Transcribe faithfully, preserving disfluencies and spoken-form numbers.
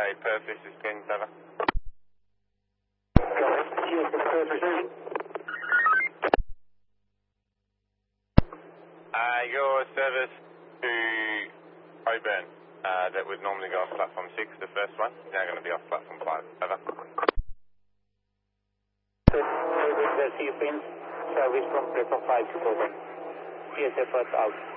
Bay, Perth, this is Ken, over. Uh, your service to Coburn, uh, that would normally go off platform six, the first one, is now going to be off platform five, over. The C P I N service from platform five to Coburn. C S F out.